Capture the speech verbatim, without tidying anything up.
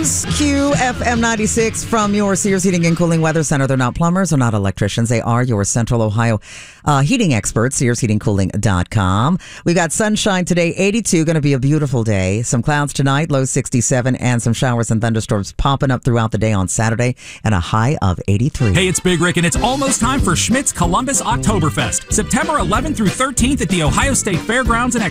is Q F M ninety-six from your Sears Heating and Cooling Weather Center. They're not plumbers, they're not electricians. They are your Central Ohio uh, heating experts, sears heating cooling dot com. We've got sunshine today, eighty-two, going to be a beautiful day. Some clouds tonight, low sixty-seven, and some showers and thunderstorms popping up throughout the day on Saturday, and a high of eighty-three. Hey, it's Big Rick, and it's almost time for Schmidt's Columbus Oktoberfest, September eleventh through thirteenth at the Ohio State Fairgrounds in